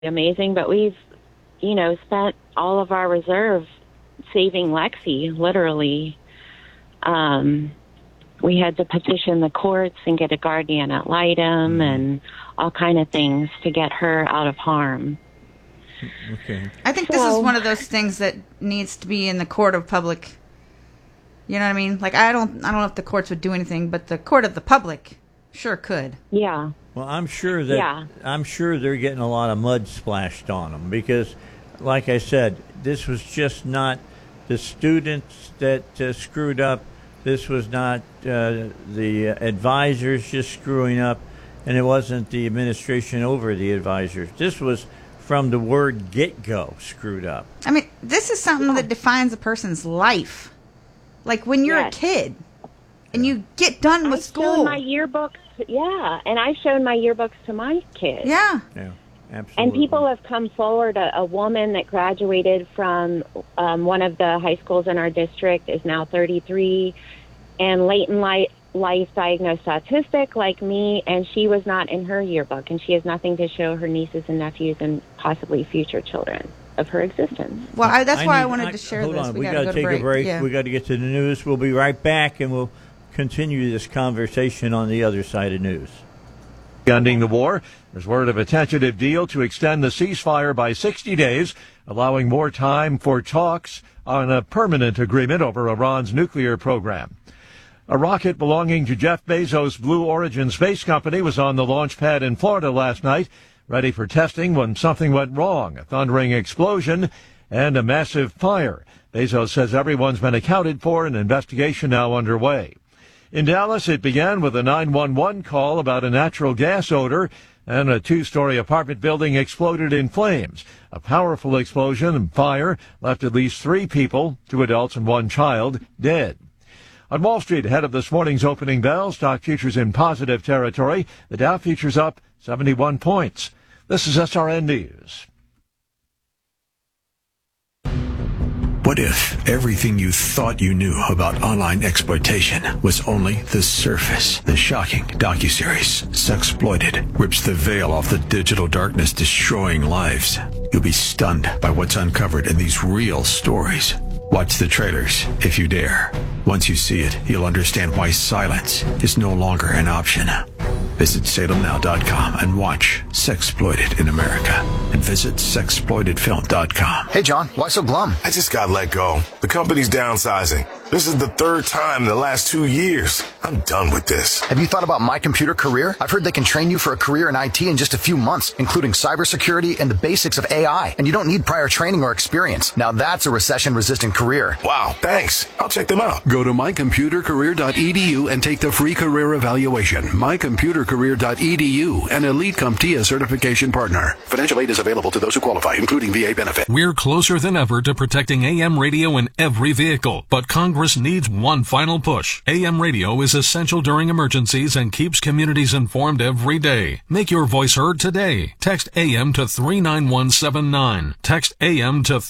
amazing, but we've, spent all of our reserve saving Lexi, literally. We had to petition the courts and get a guardian ad litem and all kind of things to get her out of harm. Okay. I think this is one of those things that needs to be in the court of public. You know what I mean? Like, I don't know if the courts would do anything, but the court of the public sure could. Yeah. Well, I'm sure they're getting a lot of mud splashed on them because, like I said, this was just not the students that screwed up. This was not the advisors just screwing up, and it wasn't the administration over the advisors. This was from the word get-go screwed up. I mean, this is something that defines a person's life. Like when you're a kid and you get done with school. Shown my yearbooks, and I've shown my yearbooks to my kids. Yeah, absolutely. And people have come forward. A woman that graduated from one of the high schools in our district is now 33 and late in life diagnosed autistic like me, and she was not in her yearbook, and she has nothing to show her nieces and nephews and possibly future children of her existence. Well, that's why I wanted to share this. We got to take a break. Yeah. We got to get to the news. We'll be right back, and we'll continue this conversation on the other side of news. Ending the war, there's word of a tentative deal to extend the ceasefire by 60 days, allowing more time for talks on a permanent agreement over Iran's nuclear program. A rocket belonging to Jeff Bezos' Blue Origin space company was on the launch pad in Florida last night, ready for testing when something went wrong, a thundering explosion and a massive fire. Bezos says everyone's been accounted for, an investigation now underway. In Dallas, it began with a 911 call about a natural gas odor, and a two-story apartment building exploded in flames. A powerful explosion and fire left at least 3 people, 2 adults and 1 child, dead. On Wall Street, ahead of this morning's opening bell, stock futures in positive territory. The Dow futures up 71 points. This is SRN News. What if everything you thought you knew about online exploitation was only the surface? The shocking docuseries, Sexploited, rips the veil off the digital darkness, destroying lives. You'll be stunned by what's uncovered in these real stories. Watch the trailers, if you dare. Once you see it, you'll understand why silence is no longer an option. Visit SalemNow.com and watch Sexploited in America. And visit Sexploitedfilm.com. Hey, John, why so glum? I just got let go. The company's downsizing. This is the 3rd time in the last 2 years. I'm done with this. Have you thought about My Computer Career? I've heard they can train you for a career in IT in just a few months, including cybersecurity and the basics of AI. And you don't need prior training or experience. Now that's a recession-resistant career. Wow, thanks. I'll check them out. Go to mycomputercareer.edu and take the free career evaluation. mycomputercareer.edu, an Elite CompTIA certification partner. Financial aid is available to those who qualify, including VA benefit. We're closer than ever to protecting AM radio in every vehicle, but Congress needs one final push. AM radio is essential during emergencies and keeps communities informed every day. Make your voice heard today. Text AM to 39179. Text AM to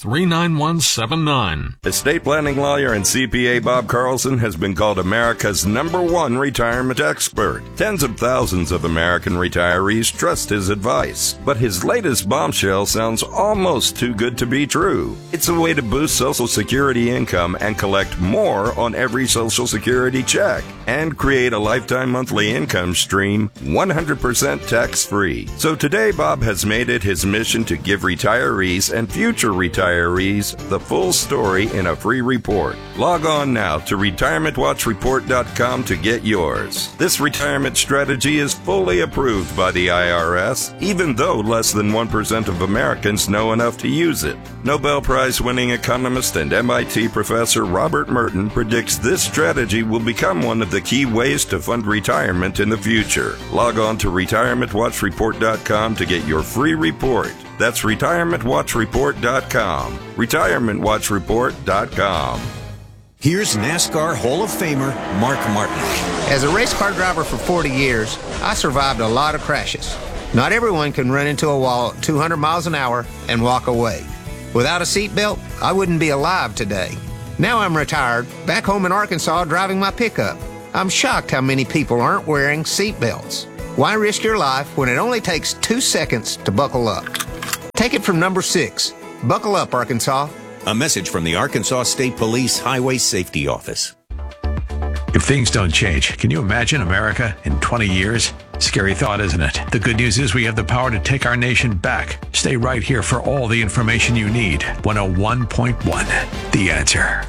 39179. Estate planning lawyer and CPA Bob Carlson has been called America's #1 retirement expert. Tens of thousands of American retirees trust his advice. But his latest bombshell sounds almost too good to be true. It's a way to boost Social Security income and collect more on every Social Security check and create a lifetime monthly income stream 100% tax-free. So today, Bob has made it his mission to give retirees and future retirees the full story in a free report. Log on now to retirementwatchreport.com to get yours. This retirement strategy is fully approved by the IRS, even though less than 1% of Americans know enough to use it. Nobel Prize-winning economist and MIT professor Robert Merton predicts this strategy will become one of the key ways to fund retirement in the future. Log on to retirementwatchreport.com to get your free report. That's retirementwatchreport.com. retirementwatchreport.com. Here's NASCAR Hall of Famer Mark Martin. As a race car driver for 40 years, I survived a lot of crashes. Not everyone can run into a wall at 200 miles an hour and walk away. Without a seatbelt, I wouldn't be alive today. Now I'm retired, back home in Arkansas driving my pickup. I'm shocked how many people aren't wearing seatbelts. Why risk your life when it only takes 2 seconds to buckle up? Take it from number 6. Buckle up, Arkansas. A message from the Arkansas State Police Highway Safety Office. If things don't change, can you imagine America in 20 years? Scary thought, isn't it? The good news is we have the power to take our nation back. Stay right here for all the information you need. 101.1, The Answer.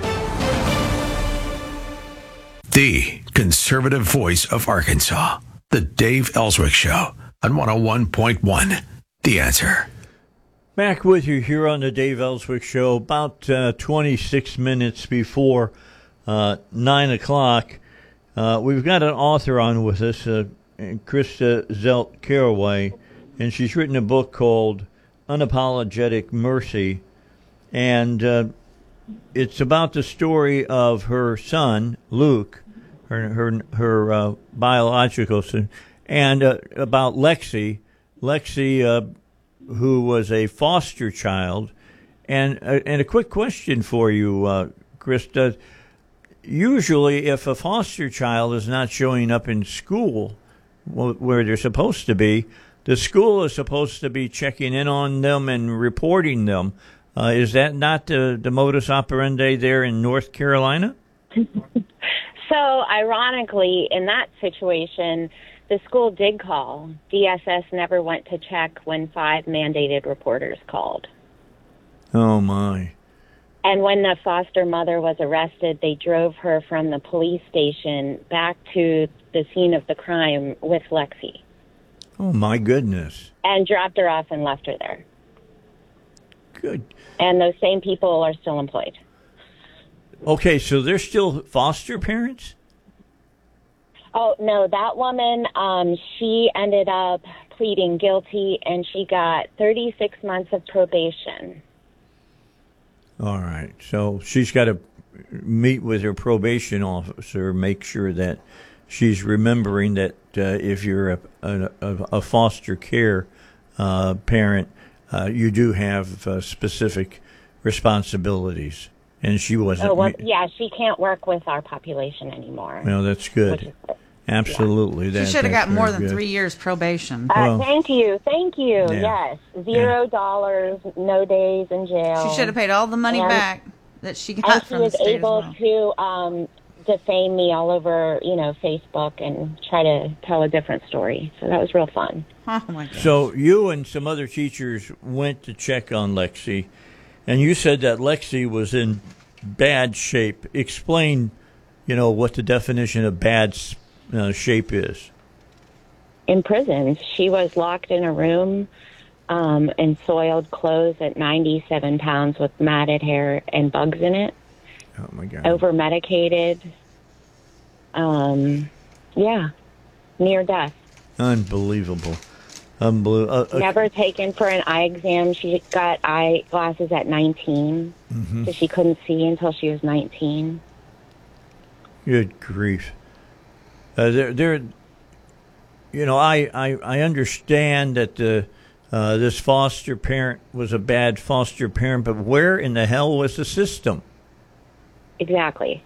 The conservative voice of Arkansas. The Dave Ellswick Show on 101.1, The Answer. Back with you here on the Dave Ellswick Show, about 26 minutes before 9 o'clock. We've got an author on with us, Krista Zelt Caraway, and she's written a book called Unapologetic Mercy, and it's about the story of her son, Luke, her biological son, and about Lexi, who was a foster child. And a quick question for you, Krista. Usually, if a foster child is not showing up in school where they're supposed to be, the school is supposed to be checking in on them and reporting them. Is that not the modus operandi there in North Carolina? So, ironically, in that situation, the school did call. DSS never went to check when 5 mandated reporters called. Oh, my. And when the foster mother was arrested, they drove her from the police station back to the scene of the crime with Lexi. Oh, my goodness. And dropped her off and left her there. Good. And those same people are still employed. Okay, so they're still foster parents? Oh, no, that woman, she ended up pleading guilty, and she got 36 months of probation. All right. So she's got to meet with her probation officer, make sure that she's remembering that if you're a foster care parent, you do have specific responsibilities. And she wasn't. Oh, well, yeah, she can't work with our population anymore. Well, that's good. Absolutely. Yeah. She should have got more than 3 years probation. Thank you. Yeah. Yes. $0, no days in jail. She should have paid all the money back that she got from the state. And she was able to defame me all over, Facebook and try to tell a different story. So that was real fun. Oh, my God. So you and some other teachers went to check on Lexi, and you said that Lexi was in bad shape. Explain, what the definition of bad shape is. In prison, she was locked in a room in soiled clothes at 97 pounds with matted hair and bugs in it. Oh, my God. Over-medicated. Near death. Unbelievable. Never taken for an eye exam. She got eyeglasses at 19, so she couldn't see until she was 19. Good grief. I understand that this foster parent was a bad foster parent, but where in the hell was the system? Exactly.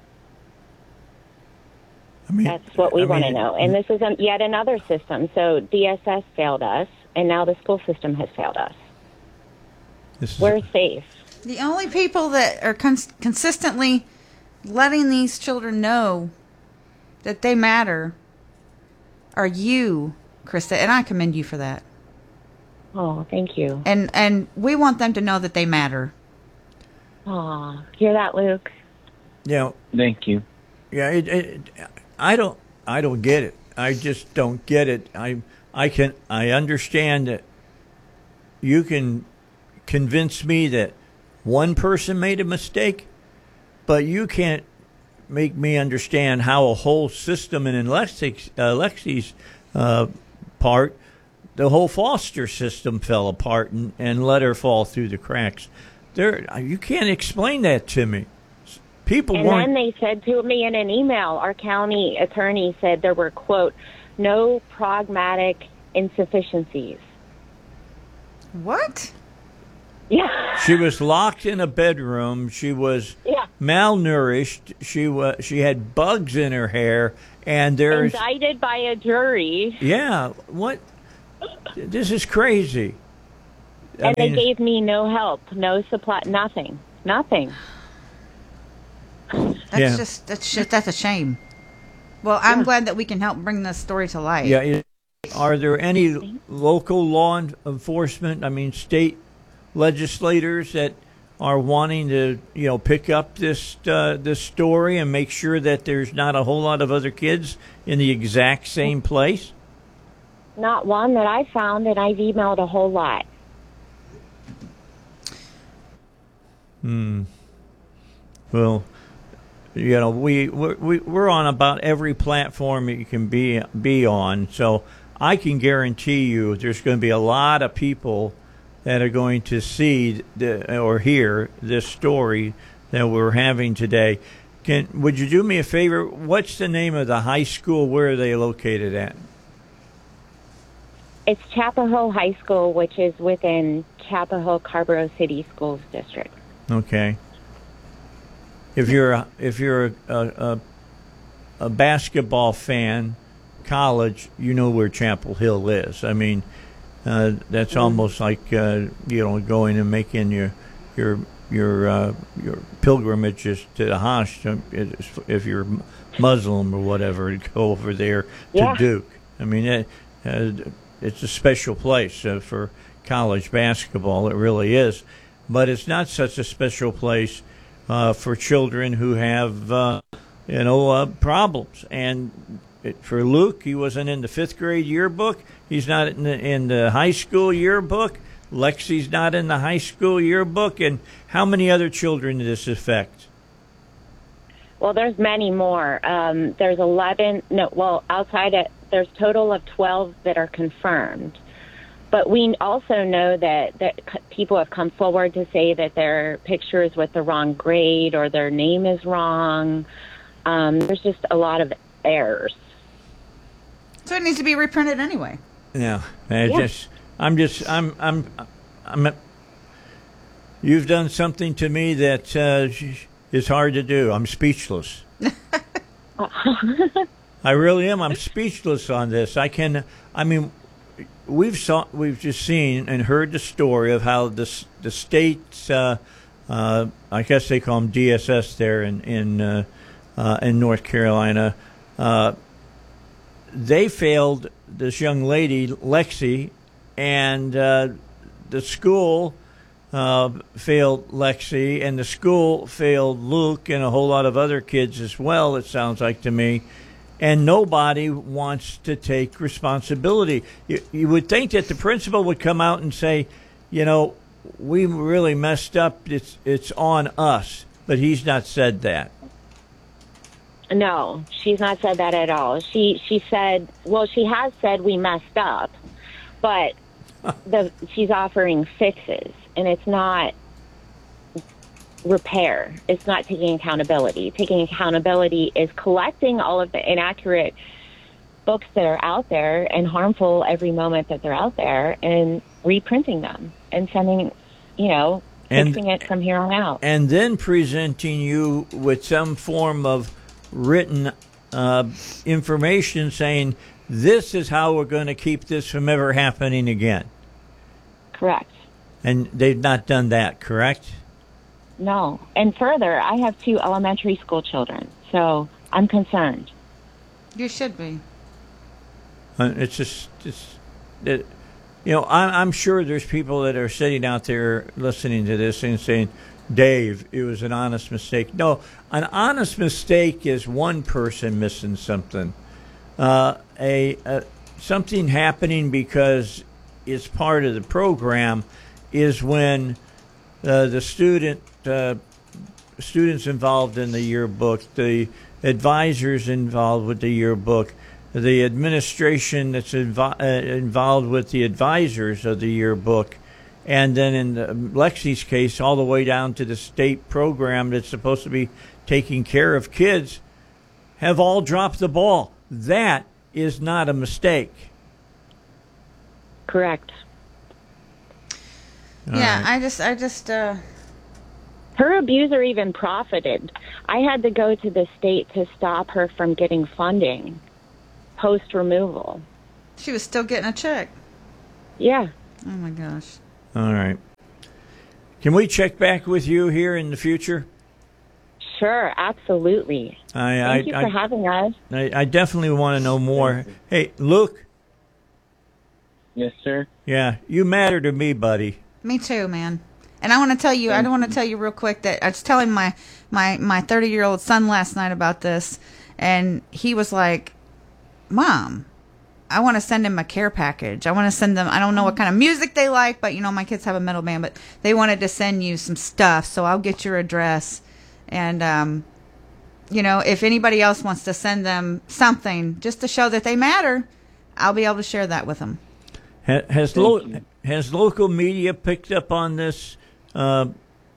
That's what we want to know. And this is yet another system. So DSS failed us, and now the school system has failed us. We're safe. The only people that are consistently letting these children know that they matter are you, Krista, and I commend you for that. Oh, thank you. And we want them to know that they matter. Oh, hear that, Luke? Yeah. Thank you. Yeah, I don't get it. I just don't get it. I understand that you can convince me that one person made a mistake, but you can't make me understand how a whole system, and in Lexi's part, the whole foster system fell apart and let her fall through the cracks. You can't explain that to me. Then they said to me in an email, our county attorney said there were, quote, no pragmatic insufficiencies. What? Yeah. She was locked in a bedroom. She was malnourished. She had bugs in her hair, and there's indicted by a jury. Yeah. What? This is crazy. They gave me no help, no supply, nothing. That's a shame. Well, I'm glad that we can help bring this story to light. Yeah. Are there any local law enforcement, state legislators that are wanting to, pick up this story and make sure that there's not a whole lot of other kids in the exact same place? Not one that I found, and I've emailed a whole lot. Well, we're on about every platform you can be on, so I can guarantee you there's going to be a lot of people that are going to see or hear this story that we're having today. Would you do me a favor? What's the name of the high school? Where are they located at? It's Chapel Hill High School, which is within Chapel Hill Carborough City Schools District. Okay. If you're a basketball fan, college, you know where Chapel Hill is. That's almost like going and making your pilgrimages to the Hajj. If you're Muslim or whatever, to go over there to Duke. It's a special place for college basketball. It really is, but it's not such a special place for children who have problems. And for Luke, he wasn't in the 5th grade yearbook. He's not in the high school yearbook. Lexi's not in the high school yearbook. And how many other children does this affect? Well, there's many more. There's 11. There's a total of 12 that are confirmed. But we also know that people have come forward to say that their picture is with the wrong grade or their name is wrong. There's just a lot of errors. So it needs to be reprinted anyway. Yeah. You've done something to me that is hard to do. I'm speechless. I really am. I'm speechless on this. We've just seen and heard the story of how the states, I guess they call them DSS there in North Carolina, they failed this young lady, Lexi, and the school failed Lexi, and the school failed Luke and a whole lot of other kids as well, it sounds like to me. And nobody wants to take responsibility. You would think that the principal would come out and say, we really messed up. It's on us. But he's not said that. No, she's not said that at all. She said, she has said we messed up, but she's offering fixes, and it's not repair. It's not taking accountability. Taking accountability is collecting all of the inaccurate books that are out there and harmful every moment that they're out there and reprinting them and sending, fixing it from here on out. And then presenting you with some form of written information saying, this is how we're going to keep this from ever happening again. Correct. And they've not done that, correct? No. And further, I have 2 elementary school children, so I'm concerned. You should be. I'm sure there's people that are sitting out there listening to this and saying, Dave, it was an honest mistake. No, an honest mistake is one person missing something. Something happening because it's part of the program is when the students involved in the yearbook, the advisors involved with the yearbook, the administration that's involved with the advisors of the yearbook, and then in Lexi's case, all the way down to the state program that's supposed to be taking care of kids, have all dropped the ball. That is not a mistake. Correct. Yeah, right. I just. Her abuser even profited. I had to go to the state to stop her from getting funding post removal. She was still getting a check. Yeah. Oh my gosh. All right. Can we check back with you here in the future? Sure, absolutely. Thank you for having us. I definitely want to know more. Hey, Luke. Yes, sir. Yeah, you matter to me, buddy. Me too, man. And I want to tell you, I want to tell you real quick that I was telling my 30-year-old son last night about this, and he was like, Mom, I want to send him a care package. I want to send them, I don't know what kind of music they like, but, my kids have a metal band, but they wanted to send you some stuff, so I'll get your address. And, if anybody else wants to send them something just to show that they matter, I'll be able to share that with them. Has local media picked up on this? Krista,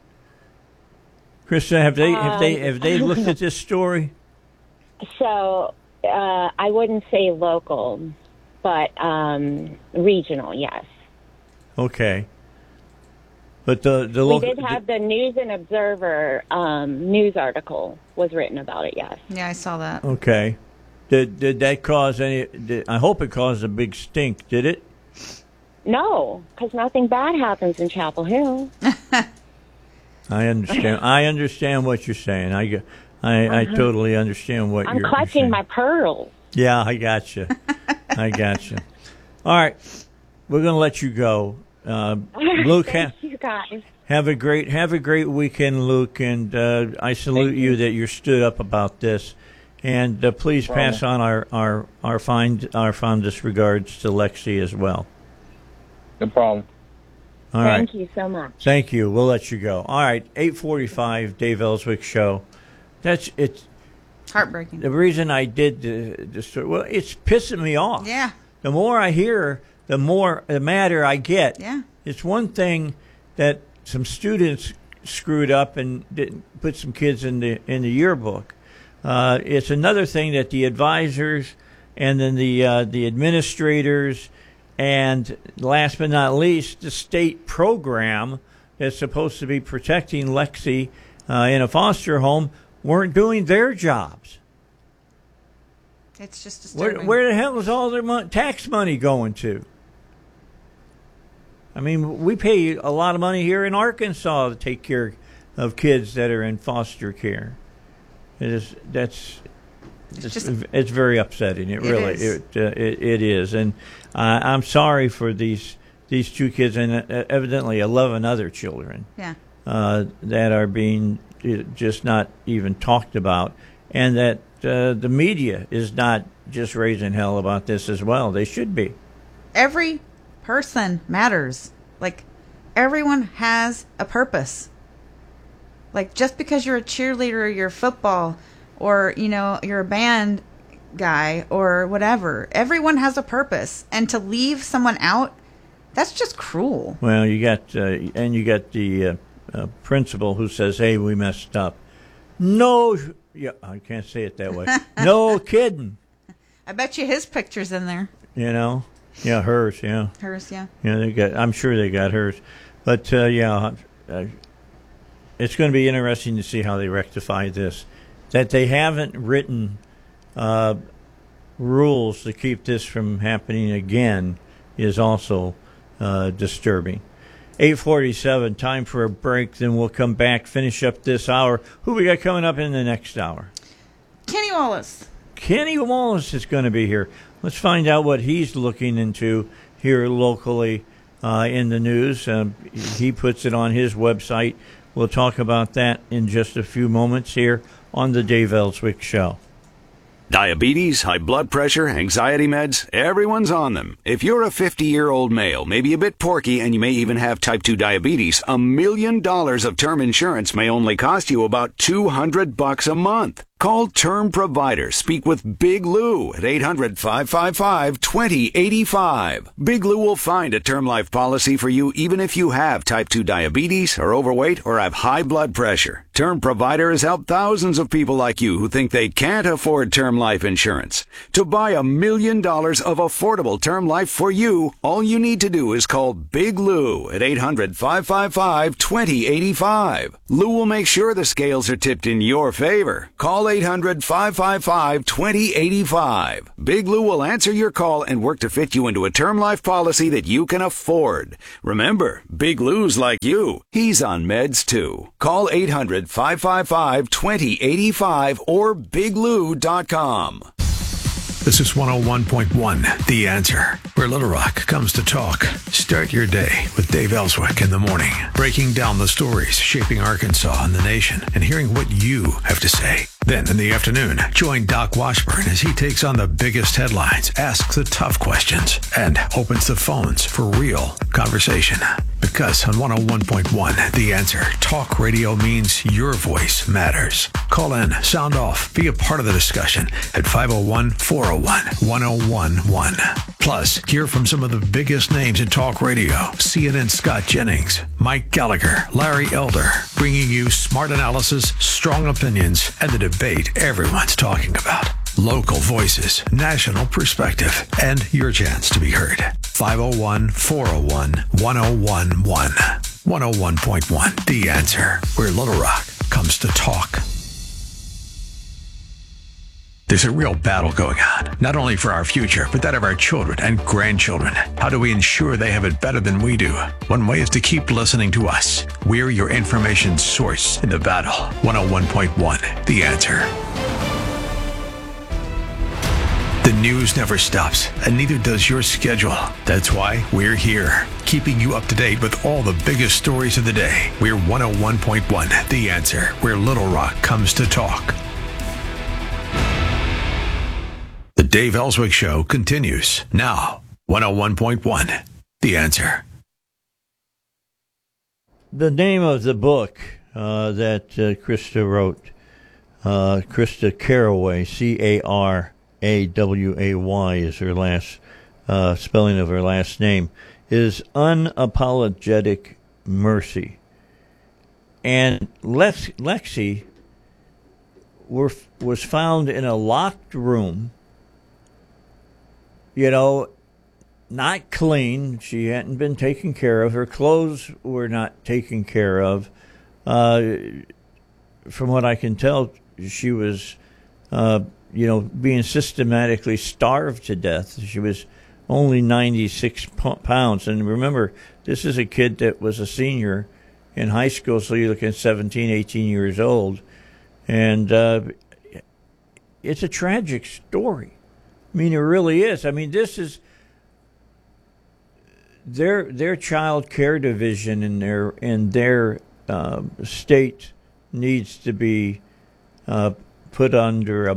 have they looked at this story? So I wouldn't say local, but regional, yes. Okay. But the we did have the News and Observer news article was written about it. Yes. Yeah, I saw that. Okay. Did that cause any? I hope it caused a big stink. Did it? No, because nothing bad happens in Chapel Hill. I understand. I understand what you're saying. I totally understand what you're saying. I'm clutching my pearls. Yeah, I got you. I got you. All right, we're gonna let you go. Luke, Thank you guys. Have a great weekend, Luke, and I salute you that you're stood up about this. And please pass on our fondest regards to Lexi as well. No problem. All right. Thank you so much. Thank you. We'll let you go. All right, 8:45, Dave Ellswick Show. It's heartbreaking. The reason I did the story, well, it's pissing me off. Yeah. The more I hear, the madder I get. Yeah. It's one thing that some students screwed up and didn't put some kids in the yearbook. It's another thing that the advisors and then the administrators and last but not least, the state program that's supposed to be protecting Lexi in a foster home weren't doing their jobs. It's just disturbing. Where the hell is all their tax money going to? I mean, we pay a lot of money here in Arkansas to take care of kids that are in foster care. It's very upsetting. It is, and I'm sorry for these two kids and evidently 11 other children. Yeah. That are being just not even talked about, and that the media is not just raising hell about this as well. They should be. Every person matters. Like, everyone has a purpose. Like, just because you're a cheerleader or you're football or, you're a band guy or whatever, everyone has a purpose. And to leave someone out, that's just cruel. Well, you got the principal who says, "Hey, we messed up." No, yeah, I can't say it that way. No kidding. I bet you his picture's in there. Yeah, hers. Yeah, hers. Yeah. Yeah, I'm sure they got hers, but it's going to be interesting to see how they rectify this. That they haven't written rules to keep this from happening again is also disturbing. 8:47, time for a break. Then we'll come back, finish up this hour. Who we got coming up in the next hour? Kenny Wallace. Kenny Wallace is going to be here. Let's find out what he's looking into here locally in the news. He puts it on his website. We'll talk about that in just a few moments here on the Dave Ellswick Show. Diabetes, high blood pressure, anxiety meds, everyone's on them. If you're a 50-year-old male, maybe a bit porky, and you may even have type 2 diabetes, $1 million of term insurance may only cost you about $200 a month. Call Term Provider. Speak with Big Lou at 800-555-2085. Big Lou will find a term life policy for you even if you have type 2 diabetes, are overweight, or have high blood pressure. Term Provider has helped thousands of people like you who think they can't afford term life insurance. To buy $1 million of affordable term life for you, all you need to do is call Big Lou at 800-555-2085. Lou will make sure the scales are tipped in your favor. Call 800-555-2085. Big Lou will answer your call and work to fit you into a term life policy that you can afford. Remember, Big Lou's like you. He's on meds too. Call 800-555-2085 or biglou.com. This is 101.1, The Answer, where Little Rock comes to talk. Start your day with Dave Ellswick in the morning, breaking down the stories shaping Arkansas and the nation, and hearing what you have to say. Then in the afternoon, join Doc Washburn as he takes on the biggest headlines, asks the tough questions, and opens the phones for real conversation. Because on 101.1, The Answer, talk radio means your voice matters. Call in, sound off, be a part of the discussion at 501-401-1011. Plus, hear from some of the biggest names in talk radio. CNN Scott Jennings, Mike Gallagher, Larry Elder, bringing you smart analysis, strong opinions, and the debate everyone's talking about. Local voices, national perspective, and your chance to be heard. 501-401-1011. 101.1, The Answer, where Little Rock comes to talk. There's a real battle going on, not only for our future, but that of our children and grandchildren. How do we ensure they have it better than we do? One way is to keep listening to us. We're your information source in the battle. 101.1, The Answer. The news never stops, and neither does your schedule. That's why we're here, keeping you up to date with all the biggest stories of the day. We're 101.1, The Answer, where Little Rock comes to talk. The Dave Ellswick Show continues now. 101.1, The Answer. The name of the book that Krista wrote, Krista Carraway, Caraway is her last spelling of her last name, is Unapologetic Mercy. And Lexi was found in a locked room, not clean. She hadn't been taken care of. Her clothes were not taken care of. From what I can tell, she was, being systematically starved to death. She was only 96 pounds. And remember, this is a kid that was a senior in high school, so you're looking at 17, 18 years old. And it's a tragic story. I mean, it really is. I mean, this is their child care division in their state needs to be put under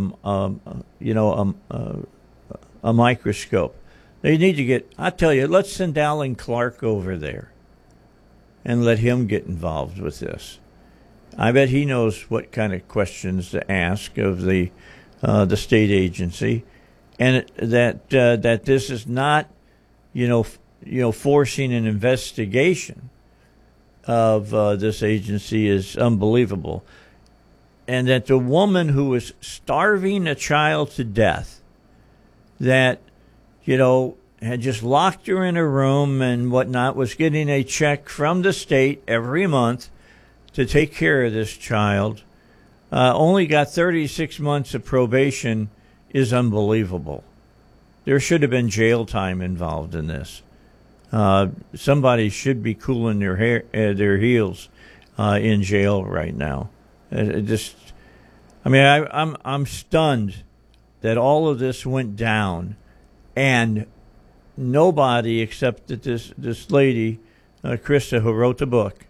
a microscope. They need to get. I tell you, let's send Alan Clark over there and let him get involved with this. I bet he knows what kind of questions to ask of the state agency. And that this is not, forcing an investigation of this agency is unbelievable, and that the woman who was starving a child to death, that had just locked her in a room and whatnot, was getting a check from the state every month to take care of this child, only got 36 months of probation. Is unbelievable. There should have been jail time involved in this. Somebody should be cooling their heels in jail right now. I'm stunned that all of this went down, and nobody except that this lady, Krista, who wrote the book,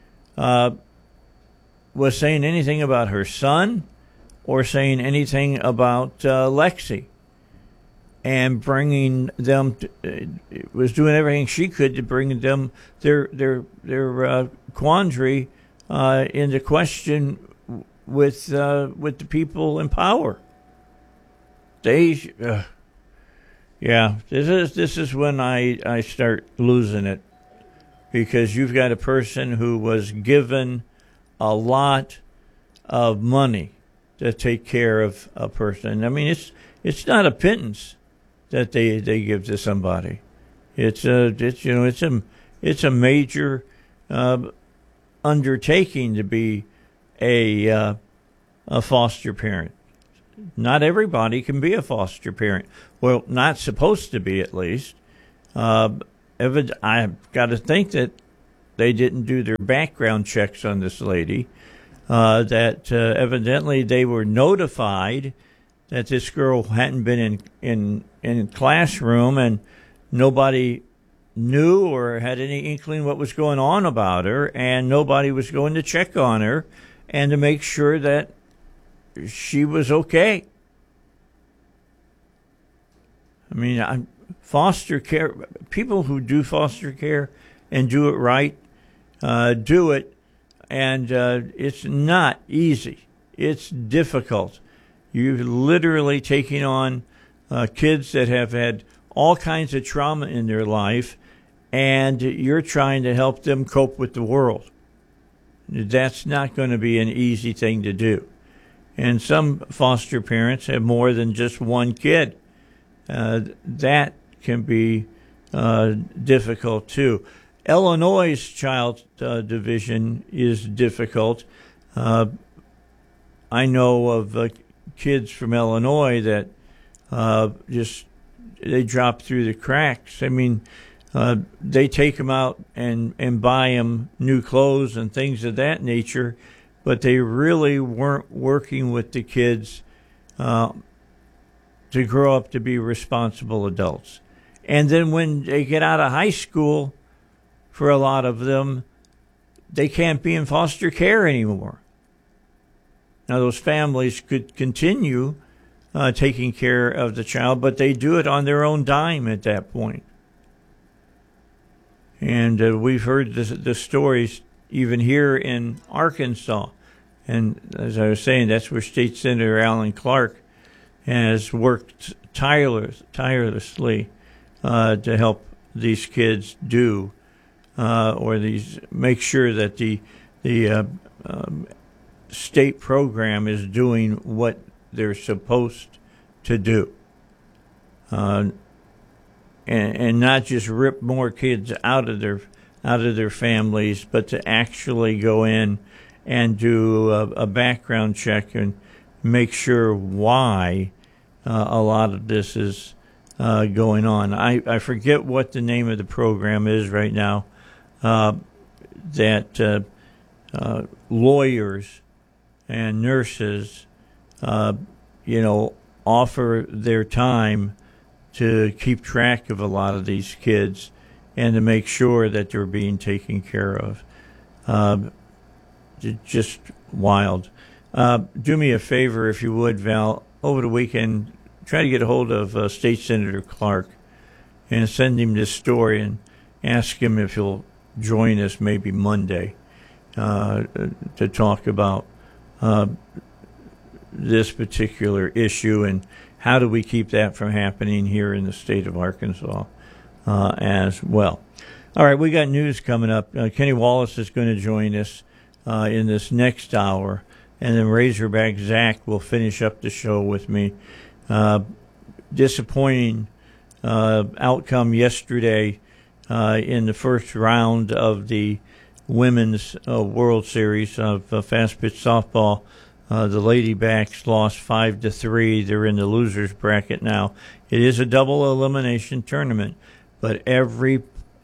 was saying anything about her son, or saying anything about Lexi, and bringing them was doing everything she could to bring them their quandary into question with the people in power. This is when I start losing it, because you've got a person who was given a lot of money to take care of a person. I mean, it's not a pittance that they give to somebody. It's a major undertaking to be a foster parent. Not everybody can be a foster parent. Well, not supposed to be, at least. I've got to think that they didn't do their background checks on this lady, that evidently they were notified that this girl hadn't been in classroom, and nobody knew or had any inkling what was going on about her, and nobody was going to check on her and to make sure that she was okay. I mean, foster care, people who do foster care and do it right, do it, and it's not easy. It's difficult. You're literally taking on kids that have had all kinds of trauma in their life, and you're trying to help them cope with the world. That's not going to be an easy thing to do. And some foster parents have more than just one kid. That can be difficult too. Illinois' child division is difficult. I know of kids from Illinois that they drop through the cracks. I mean, they take them out and buy them new clothes and things of that nature, but they really weren't working with the kids to grow up to be responsible adults. And then when they get out of high school, for a lot of them, they can't be in foster care anymore. Now, those families could continue taking care of the child, but they do it on their own dime at that point. And we've heard the stories even here in Arkansas. And as I was saying, that's where State Senator Alan Clark has worked tirelessly to help these kids do, make sure that the state program is doing what they're supposed to do. And not just rip more kids out of their families, but to actually go in and do a background check and make sure why a lot of this is going on. I forget what the name of the program is right now, that lawyers and nurses, offer their time to keep track of a lot of these kids and to make sure that they're being taken care of. Just wild. Do me a favor, if you would, Val, over the weekend, try to get a hold of State Senator Clark and send him this story and ask him if he'll join us maybe Monday to talk about this particular issue and how do we keep that from happening here in the state of Arkansas as well. All right, we got news coming up. Kenny Wallace is going to join us in this next hour, and then Razorback Zach will finish up the show with me. Disappointing outcome yesterday in the first round of the Women's World Series of fast pitch softball. The Ladybacks lost 5-3. They're in the losers bracket now. It is a double elimination tournament, but every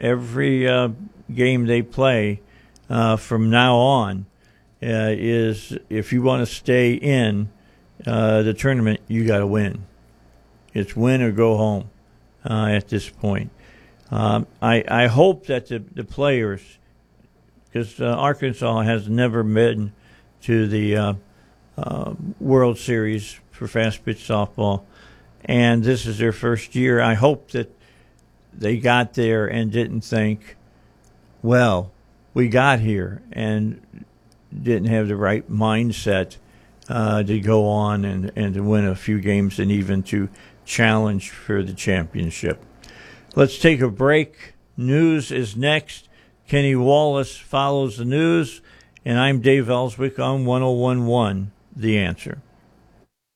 game they play from now on is, if you want to stay in the tournament, you got to win. It's win or go home at this point. I hope that the players, because Arkansas has never been to the World Series for fast pitch softball, and this is their first year. I hope that they got there and didn't think, well, we got here, and didn't have the right mindset to go on and to win a few games and even to challenge for the championship. Let's take a break. News is next. Kenny Wallace follows the news, and I'm Dave Ellswick on 101.1 The Answer.